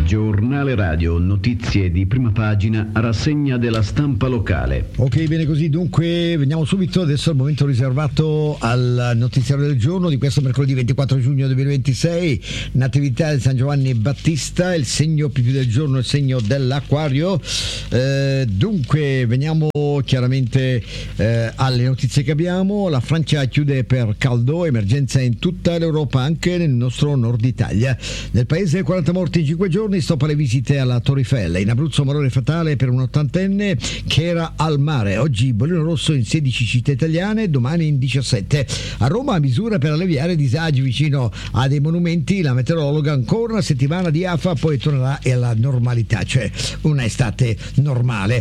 Giornale radio, notizie di prima pagina, rassegna della stampa locale. Ok, bene così, dunque veniamo subito adesso al momento riservato al notiziario del giorno di questo mercoledì 24 giugno 2026, Natività di San Giovanni Battista, il segno più del giorno, il segno dell'Acquario. Dunque veniamo chiaramente alle notizie che abbiamo. La Francia chiude per caldo, emergenza in tutta l'Europa, anche nel nostro nord Italia. Nel paese 40 morti in 5 giorni, stop alle visite alla Torre Eiffel. In Abruzzo malore fatale per un 80enne che era al mare. Oggi bollino rosso in 16 città italiane, domani in 17. A Roma misura per alleviare disagi vicino a dei monumenti. La meteorologa ancora una settimana di afa, poi tornerà alla normalità, cioè una estate normale.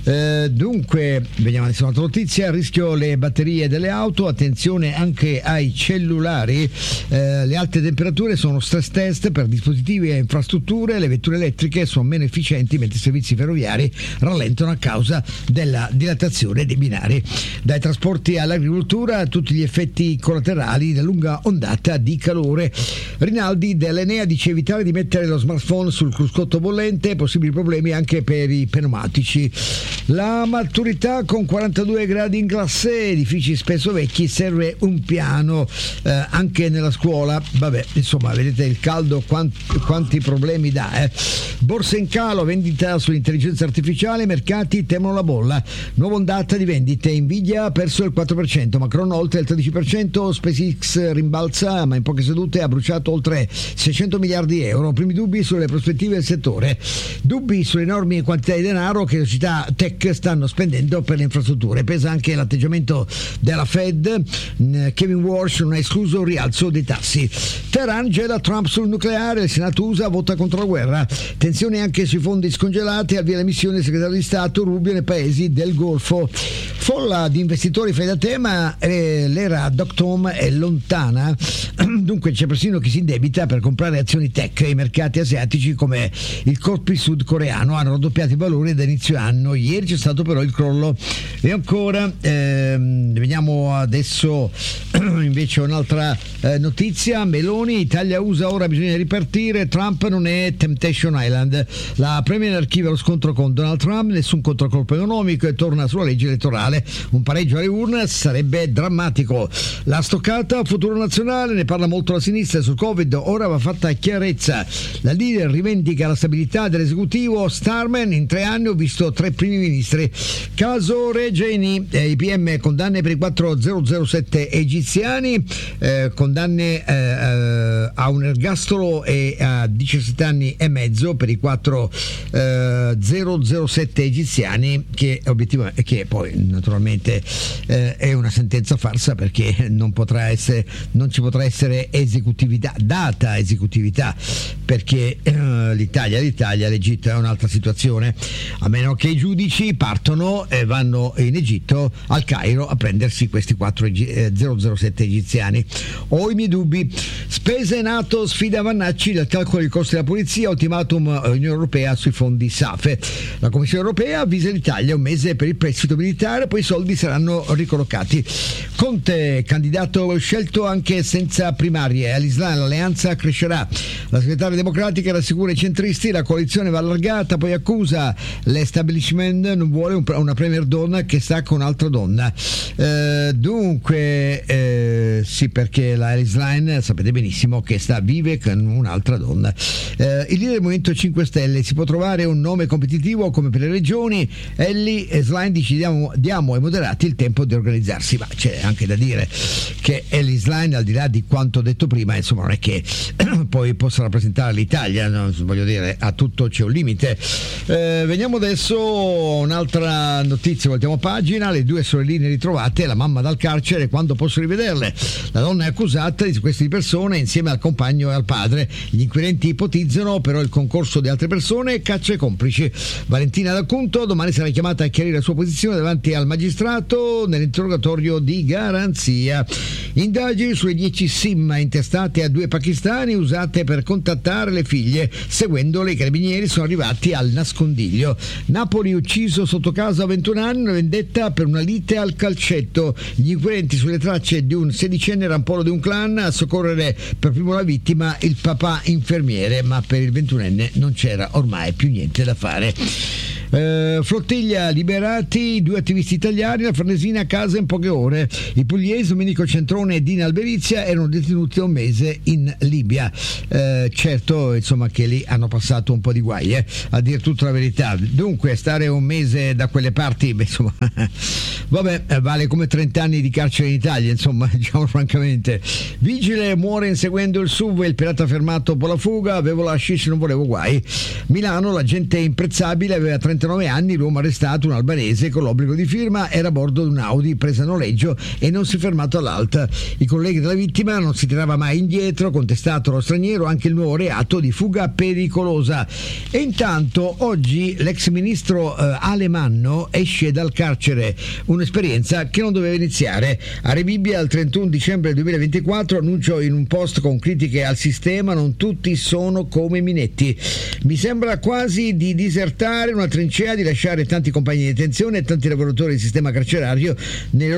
Dunque vediamo adesso un'altra notizia. A rischio le batterie delle auto, attenzione anche ai cellulari. Le alte temperature sono stress test per dispositivi e infrastrutture. Le vetture elettriche sono meno efficienti mentre i servizi ferroviari rallentano a causa della dilatazione dei binari. Dai trasporti all'agricoltura, tutti gli effetti collaterali della lunga ondata di calore. Rinaldi dell'Enea dice evitare di mettere lo smartphone sul cruscotto bollente, possibili problemi anche per i pneumatici. La maturità con 42 gradi in classe, edifici spesso vecchi, serve un piano anche nella scuola. Vabbè, insomma, vedete il caldo quanti problemi dà. Borse in calo, vendita sull'intelligenza artificiale, mercati temono la bolla. Nuova ondata di vendite, Nvidia ha perso il 4%, Macron oltre il 13%, SpaceX rimbalza ma in poche sedute ha bruciato oltre 600 miliardi di euro. Primi dubbi sulle prospettive del settore, dubbi sulle enormi quantità di denaro che le società tech stanno spendendo per le infrastrutture. Pesa anche l'atteggiamento della Fed, Kevin Walsh non ha escluso un rialzo dei tassi. Teheran gela Trump sul nucleare, il Senato USA vota contro la guerra. Tensioni anche sui fondi scongelati, al via la missione del segretario di Stato Rubio nei paesi del Golfo. Folla di investitori fai da te, ma l'era dot-com è lontana. Dunque c'è persino chi si indebita per comprare azioni tech. I mercati asiatici come il Kospi sudcoreano hanno raddoppiato i valori da inizio anno. Ieri c'è stato però il crollo. E ancora vediamo adesso invece un'altra notizia. Meloni, Italia-USA ora bisogna ripartire, Trump non è Temptation Island. La Premier archiva lo scontro con Donald Trump, nessun controcolpo economico e torna sulla legge elettorale. Un pareggio alle urne sarebbe drammatico. La stoccata futuro nazionale, ne parla molto la sinistra sul Covid, ora va fatta chiarezza. La leader rivendica la stabilità dell'esecutivo. Starman, in 3 anni ho visto 3 primi ministri. Caso Regeni, IPM condanne per i 4 007 egiziani, condanne a un ergastolo e a 17 anni e mezzo per i 4 007 egiziani, che obiettivamente, che poi naturalmente è una sentenza farsa, perché non ci potrà essere esecutività, data esecutività, perché l'Italia, l'Egitto è un'altra situazione, a meno che i giudici partono e vanno in Egitto, al Cairo, a prendersi questi 4 007 egiziani. Ho i miei dubbi. Spese NATO, sfida Vannacci del calcolo dei costi della polizia, ultimatum Unione Europea sui fondi SAFE. La Commissione Europea avvisa l'Italia un mese per il prestito militare, poi i soldi saranno ricollocati. Conte, candidato scelto anche senza primarie, all'Islam l'alleanza crescerà. La segretaria democratica rassicura i centristi, la coalizione va allargata, poi accusa l'establishment non vuole una premier donna che sta con un'altra donna. Dunque sì, perché la Alice Line sapete benissimo che vive con un'altra donna. Il leader del Movimento 5 Stelle, si può trovare un nome competitivo come per le regioni. Ellie e Slime diamo ai moderati il tempo di organizzarsi, ma c'è anche da dire che Ellie Slime, al di là di quanto detto prima, insomma non è che poi possa rappresentare l'Italia, no? Voglio dire, a tutto c'è un limite. Veniamo adesso a un'altra notizia, voltiamo pagina. Le 2 sorelline ritrovate, la mamma dal carcere, quando posso rivederle? La donna è accusata di sequestro di persone insieme al compagno e al padre. Gli inquirenti ipotizzano però il concorso di altre persone e caccia ai complici. Valentina D'Acunto domani sarà chiamata a chiarire la sua posizione davanti al magistrato nell'interrogatorio di garanzia. Indagini sulle 10 SIM intestate a 2 pakistani usate per contattare le figlie. Seguendole, i carabinieri sono arrivati al nascondiglio. Napoli ucciso sotto casa a 21 anni, una vendetta per una lite al calcetto. Gli inquirenti sulle tracce di un 16enne rampollo di un clan, a soccorrere per primo la vittima il papà infermiere, ma per il 21enne non c'era ormai più niente da fare. Flottiglia liberati 2 attivisti italiani, la Farnesina a casa in poche ore. I pugliesi Domenico Centrone e Dina Alberizia erano detenuti 1 mese in Libia. Certo, insomma, che lì hanno passato un po' di guai, a dire tutta la verità. Dunque stare 1 mese da quelle parti, insomma, vabbè, vale come 30 anni di carcere in Italia, insomma, diciamo francamente. Vigile muore inseguendo il SUV, il pirata fermato per la fuga, avevo la hashish, non volevo guai. Milano, la gente imprezzabile, aveva 39 anni, l'uomo arrestato, un albanese con l'obbligo di firma, era a bordo di un Audi presa a noleggio e non si è fermato all'alta. I colleghi della vittima non si tirava mai indietro, contestato allo straniero anche il nuovo reato di fuga pericolosa. E intanto oggi l'ex ministro Alemanno esce dal carcere, un'esperienza che non doveva iniziare. A Rebibbia il 31 dicembre 2024 annuncio in un post con critiche al sistema: non tutti sono come Minetti. Mi sembra quasi di disertare una trincea, di lasciare tanti compagni di detenzione e tanti lavoratori del sistema carcerario nelle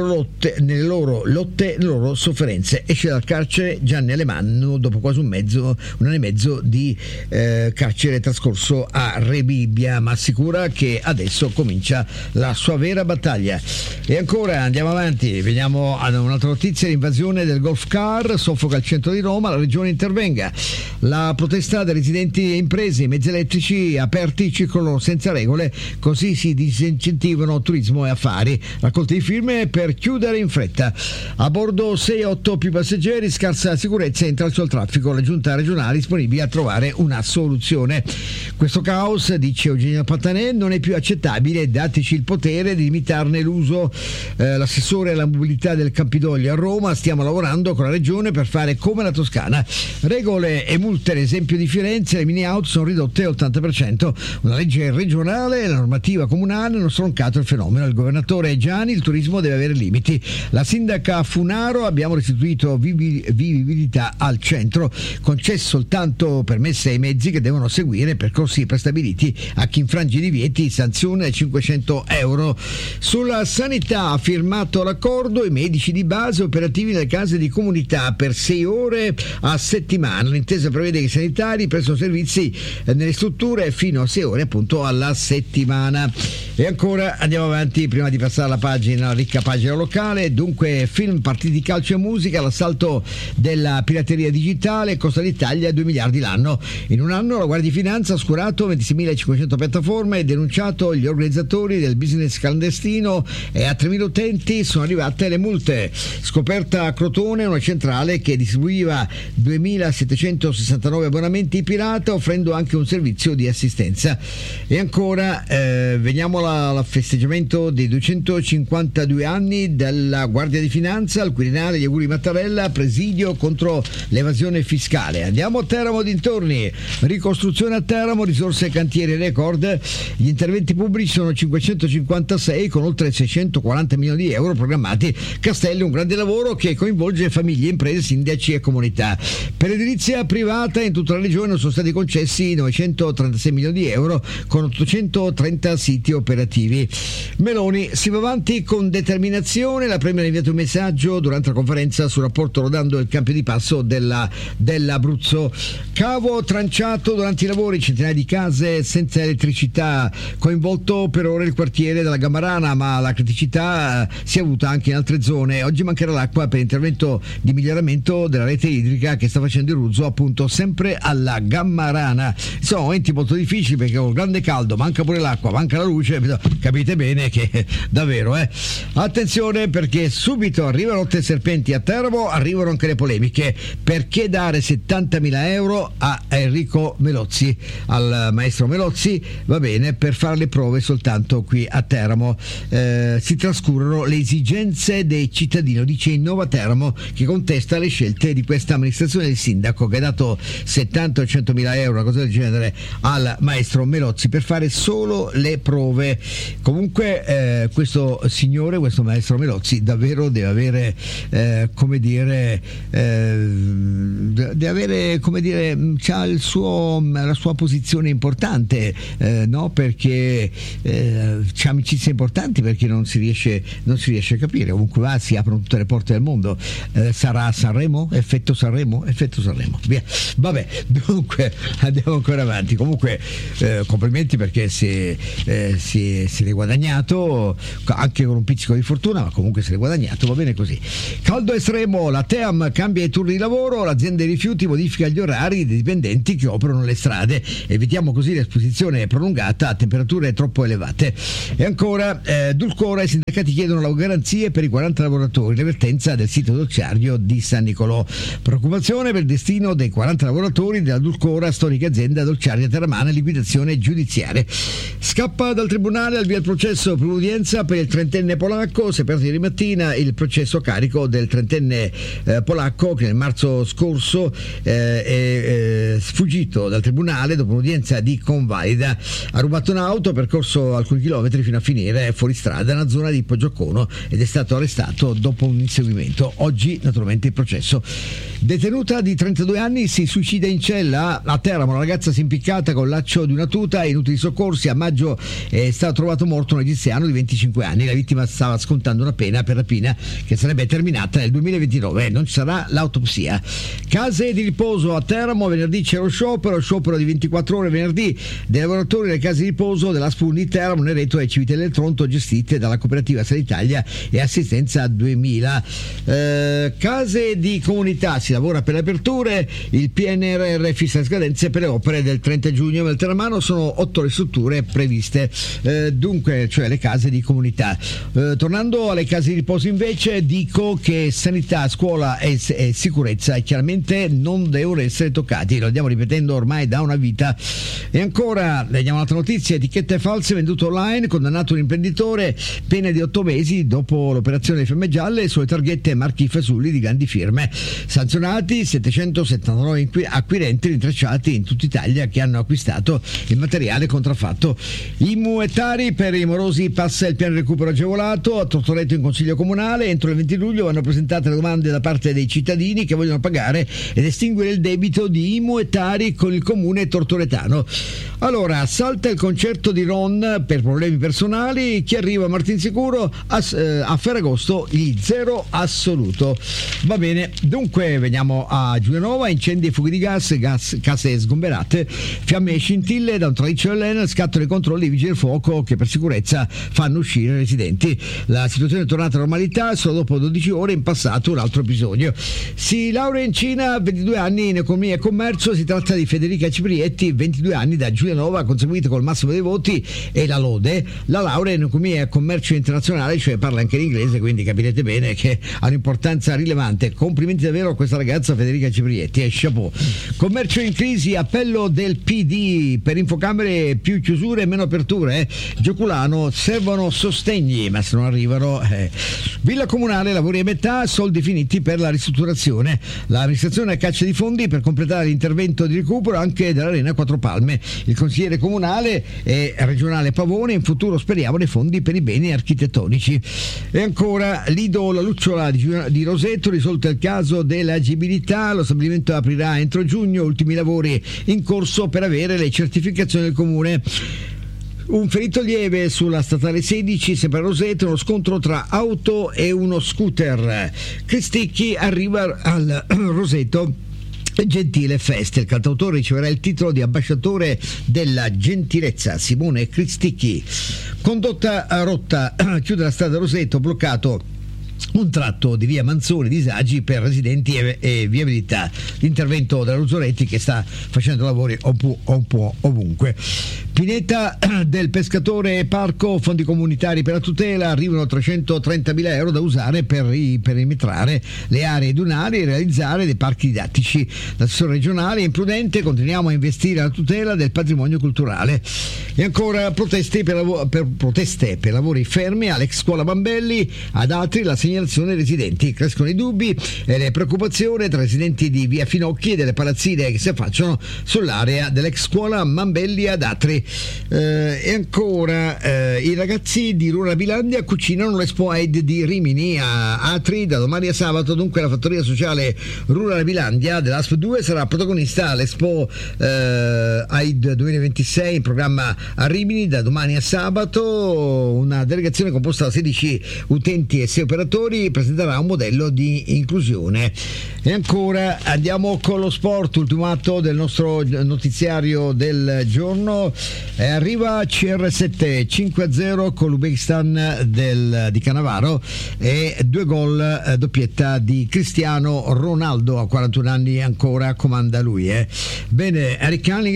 loro lotte, nelle loro sofferenze. Esce dal carcere Gianni Alemanno dopo quasi un anno e mezzo di carcere trascorso a Rebibbia, ma assicura che adesso comincia la sua vera battaglia. E ancora andiamo avanti, veniamo ad un'altra notizia: l'invasione del golf car soffoca il centro di Roma, la regione intervenga. La protesta dei residenti e imprese, i mezzi elettrici aperti circolano senza regole, così si disincentivano turismo e affari. Raccolta di firme per chiudere in fretta. A bordo 6-8 più passeggeri, scarsa sicurezza e intralcio al traffico. La giunta regionale è disponibile a trovare una soluzione. Questo caos, dice Eugenio Pattanè, non è più accettabile, dateci il potere di limitarne l'uso. L'assessore alla mobilità del Campidoglio a Roma: stiamo lavorando con la regione per fare come la Toscana. Regole e multe, l'esempio di Firenze, le mini auto sono ridotte all'80%. Una legge regionale e la normativa comunale hanno stroncato il fenomeno. Il governatore Gianni: il turismo deve avere limiti. La sindaca Funaro: abbiamo restituito vivibilità al centro, concesso soltanto permessi ai mezzi che devono seguire percorsi prestabiliti. A chi infrange i divieti sanzione 500 euro. Sulla sanità ha firmato l'accordo: i medici di base operativi nelle case di comunità per 6 ore a settimana. L'intesa prevede che i sanitari prestano servizi nelle strutture fino a 6 ore appunto alla settimana. E ancora andiamo avanti prima di passare alla pagina, la ricca pagina locale. Dunque, film, partiti di calcio e musica, l'assalto della pirateria digitale costa l'Italia 2 miliardi l'anno. In un anno la Guardia di Finanza ha oscurato 26.500 piattaforme e denunciato gli organizzatori del business clandestino, e a 3.000 utenti sono arrivate le multe. Scoperta a Crotone una centrale che distribuiva 2.769 abbonamenti pirata, offrendo anche un servizio di assistenza. E ancora veniamo al festeggiamento dei 252 anni della Guardia di Finanza, al Quirinale gli auguri Mattarella, presidio contro l'evasione fiscale. Andiamo a Teramo dintorni, ricostruzione a Teramo, risorse cantieri record, gli interventi pubblici sono 556 con oltre 640 milioni di euro programmati. Castelli, un grande lavoro che coinvolge famiglie, imprese, sindaci e comunità. Per l'edilizia privata in tutta la regione sono stati concessi 936 milioni di euro con 830 siti operativi. Meloni si va avanti con determinazione. La Premier ha inviato un messaggio durante la conferenza sul rapporto rodando il cambio di passo dell'Abruzzo. Cavo tranciato durante i lavori, centinaia di case senza elettricità, coinvolto per ora il quartiere della Gammarana, ma la criticità si è avuta anche in altre zone. Oggi mancherà l'acqua per intervento di miglioramento della rete idrica che sta facendo il Ruzzo appunto sempre alla Gammarana. Sono momenti molto difficili perché con il grande caldo manca pure l'acqua, manca la luce, capite bene che davvero attenzione, perché subito arrivano Rotte Serpenti a Teramo, arrivano anche le polemiche. Perché dare 70.000 euro a Enrico Melozzi, al maestro Melozzi? Va bene, per fare le prove soltanto qui a Teramo. Si trascurano le esigenze dei cittadini, dice Innova Teramo, che contesta le scelte di questa amministrazione del sindaco che ha dato 70 o 100.000 euro, una cosa del genere, al maestro Melozzi per fare solo le prove. Comunque questo signore, questo maestro Melozzi davvero deve avere c'ha la sua posizione importante, no? Perché c'ha amicizie importanti, perché non si riesce a capire. Comunque va, si aprono tutte le porte del mondo. Sarà Sanremo? Effetto Sanremo? Via. Vabbè, dunque andiamo ancora avanti. Comunque complimenti, perché si è guadagnato, anche con un pizzico di fortuna, ma comunque se l'è guadagnato, va bene così. Caldo estremo, la TEAM cambia i turni di lavoro, l'azienda dei rifiuti modifica gli orari dei dipendenti che operano le strade, evitiamo così l'esposizione prolungata a temperature troppo elevate. E ancora Dulcora, i sindacati chiedono le garanzie per i 40 lavoratori, l'avvertenza del sito dolciario di San Nicolò, preoccupazione per il destino dei 40 lavoratori della Dulcora, storica azienda dolciaria terramana, liquidazione giudiziaria. Scappa dal tribunale, al via il processo per l'udienza per il trentenne polacco. Si è aperto ieri mattina il processo a carico del trentenne polacco che nel marzo scorso è sfuggito dal tribunale dopo un'udienza di convalida. Ha rubato un'auto, ha percorso alcuni chilometri fino a finire fuori strada nella zona di Poggiocono ed è stato arrestato dopo un inseguimento. Oggi naturalmente il processo. Detenuta di 32 anni si suicida in cella. A Teramo una ragazza si è impiccata con il laccio di una tuta, inutili soccorsi. A maggio è stato trovato morto un egiziano di 25 anni. La vittima stava scontando una pena per rapina che sarebbe terminata nel 2029. Non ci sarà l'autopsia. Case di riposo a Teramo, venerdì c'è lo sciopero di 24 ore venerdì dei lavoratori delle case di riposo della SPUN di Teramo, Nereto e Civitella del Tronto, gestite dalla cooperativa Sanitalia e Assistenza 2000. Case di comunità, si lavora per le aperture, il PNRR fissa le scadenze per le opere del 30 giugno. Nel Terramano sono 8 le strutture previste, dunque, cioè le case di comunità. Tornando alle case di riposo invece, dico che sanità, scuola e sicurezza chiaramente non devono essere toccati, lo andiamo ripetendo ormai da una vita. E ancora vediamo un'altra notizia: etichette false vendute online, condannato un imprenditore, pena di 8 mesi dopo l'operazione Fiamme Gialle sulle targhette marchi fasulli di grandi firme. Sanzionati 779 acquirenti rintracciati in tutta Italia che hanno acquistato il materiale contraffatto. I muetari, per i morosi passa il piano recupero agevolato. A Tortoreto in Consiglio Comunale entro il 20 luglio vanno presentate le domande da parte dei cittadini che vogliono pagare ed estinguere il debito di i muetari con il comune tortoretano. Allora, salta il concerto di Ron per problemi personali. Chi arriva a Martinsicuro? A Ferragosto gli zero assoluto. Va bene, dunque veniamo a Giulianova: incendi e fughe di gas, case sgomberate, fiamme e scintille da un traliccio dell'Enel, scatto dei controlli dei vigili del fuoco che per sicurezza fanno uscire i residenti. La situazione è tornata a normalità solo dopo 12 ore, in passato un altro episodio. Si laurea in Cina, 22 anni in economia e commercio. Si tratta di Federica Ciprietti, 22 anni, da Giulianova, conseguito col massimo dei voti e la lode. La laurea in economia e commercio internazionale, cioè parla anche l'inglese, quindi capirete bene che ha un'importanza rilevante. Complimenti davvero a questa ragazza Federica Ciprietti, chapeau. Commercio in crisi, appello del PD per Infocamere, più chiusure e meno aperture. Gioculano, servono sostegni, ma se non arrivano. Villa Comunale, lavori a metà, soldi finiti per la ristrutturazione. L'amministrazione a caccia di fondi per completare l'intervento di recupero anche dell'Arena Quattro Palme. Il consigliere comunale e regionale Pavone: in futuro speriamo dei fondi per i beni architettonici. E ancora Lido La Lucciola di Roseto, risolto il caso dell'agibilità. Lo stabilimento aprirà entro giugno, ultimi lavori in corso per avere le certificazioni del comune. Un ferito lieve sulla statale 16, sempre a Roseto, uno scontro tra auto e uno scooter. Cristicchi arriva al Roseto Gentile Fest. Il cantautore riceverà il titolo di ambasciatore della gentilezza. Simone Cristicchi. Condotta rotta, chiude la strada Roseto, bloccato un tratto di via Manzoni, disagi per residenti e viabilità. L'intervento della Luzoretti che sta facendo lavori un po' ovunque. Pineta del pescatore parco, fondi comunitari per la tutela, arrivano 330.000 euro da usare per perimetrare le aree dunali e realizzare dei parchi didattici. L'assessore regionale: imprudente, continuiamo a investire alla tutela del patrimonio culturale. E ancora proteste per lavori fermi all'ex scuola Bambelli, ad altri la segnalazione dei residenti. Crescono i dubbi e le preoccupazioni tra residenti di via Finocchi e delle palazzine che si affacciano sull'area dell'ex scuola Mambelli ad Atri. E ancora i ragazzi di Rurabilandia cucinano l'Expo Aid di Rimini a Atri da domani a sabato. Dunque la fattoria sociale Rurabilandia dell'ASP 2 sarà protagonista all'Expo Aid 2026 in programma a Rimini da domani a sabato. Una delegazione composta da 16 utenti e 6 operatori presenterà un modello di inclusione. E ancora andiamo con lo sport, ultimo atto del nostro notiziario del giorno. Arriva CR7 5-0 con l'Uzbekistan di Cannavaro e 2 gol, doppietta di Cristiano Ronaldo, a 41 anni ancora comanda lui. Bene, Harry Kane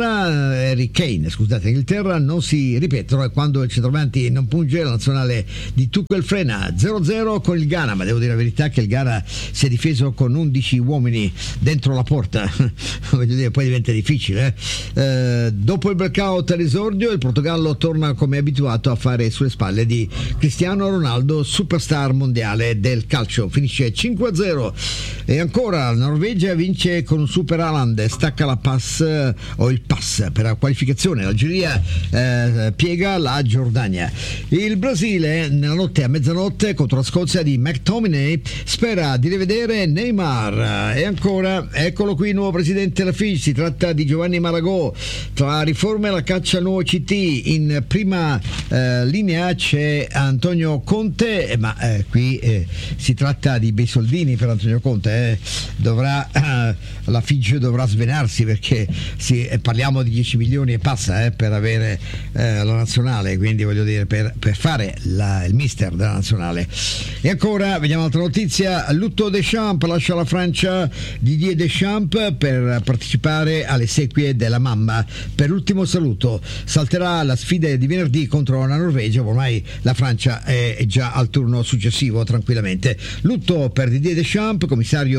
Inghilterra non si ripetono, e quando il centravanti non punge la nazionale di Tuchel frena. 0-0 con il Ghana, ma devo dire la verità che il Ghana si è difeso con 11 uomini dentro la porta. Voglio dire, poi diventa difficile. Dopo il blackout all'esordio, il Portogallo torna come abituato a fare sulle spalle di Cristiano Ronaldo, superstar mondiale del calcio. Finisce 5-0. E ancora la Norvegia vince con un super Haaland, stacca la pass per la qualificazione. L'Algeria piega la Giordania. Il Brasile nella notte a mezzanotte contro la Scozia di McTominay spera di rivedere Neymar. E ancora eccolo qui il nuovo presidente della FIGC, si tratta di Giovanni Malagò. Tra riforme e la caccia al nuovo CT, in prima linea c'è Antonio Conte, ma qui si tratta di bei soldini per Antonio Conte. La FIGC dovrà svenarsi, perché parliamo di 10 milioni e passa per avere la nazionale, quindi voglio dire per fare il mister della nazionale. E ancora vediamo un'altra notizia: lutto Deschamps, lascia la Francia Didier Deschamps per partecipare alle esequie della mamma. Per l'ultimo saluto salterà la sfida di venerdì contro la Norvegia, ormai la Francia è già al turno successivo tranquillamente. Lutto per Didier Deschamps, commissario